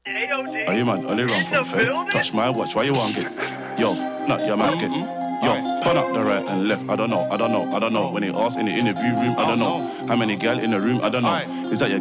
Are you man? Only wrong from fair. Touch my watch, why you want it? Yo, not your man get. Yo, turn up the right and left. I don't know. When they ask in the interview room, I don't know. How many gal in the room, I don't know. Is that your